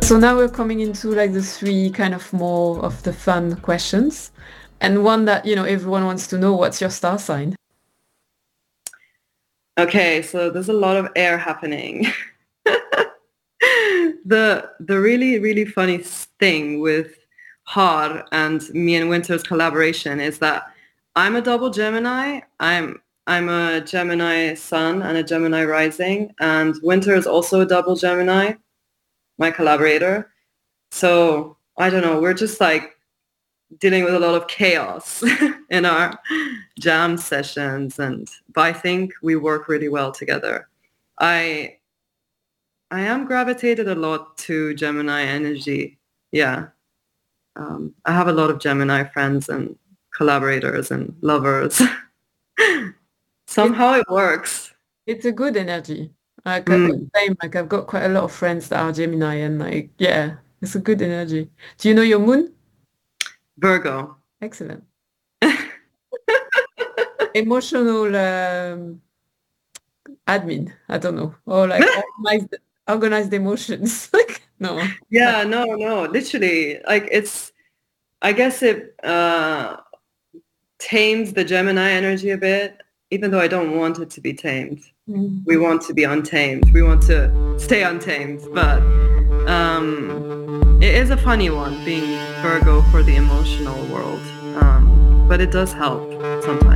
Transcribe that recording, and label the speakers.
Speaker 1: So now we're coming into like the three kind of more of the fun questions. And one that, everyone wants to know, what's your star sign?
Speaker 2: Okay, so there's a lot of air happening. The really, really funny thing with Har and me and Winter's collaboration is that I'm a double Gemini. I'm a Gemini sun and a Gemini rising, and Winter is also a double Gemini, my collaborator. So I don't know, we're just like dealing with a lot of chaos in our jam sessions, but I think we work really well together. I I am gravitated a lot to Gemini energy. Yeah. I have a lot of Gemini friends and collaborators and lovers.
Speaker 1: It,
Speaker 2: Somehow it works.
Speaker 1: it's a good energy. Like,
Speaker 2: Mm.
Speaker 1: same, like I've got quite a lot of friends that are Gemini and like, yeah, it's a good energy. Do you know your moon?
Speaker 2: Virgo.
Speaker 1: Excellent. Emotional admin, I don't know. Or like organized emotions. Like, no.
Speaker 2: Yeah, no, literally. I guess it tames the Gemini energy a bit, even though I don't want it to be tamed.
Speaker 1: Mm.
Speaker 2: We want to be untamed. We want to stay untamed, but it is a funny one being Virgo for the emotional world. But it does help sometimes.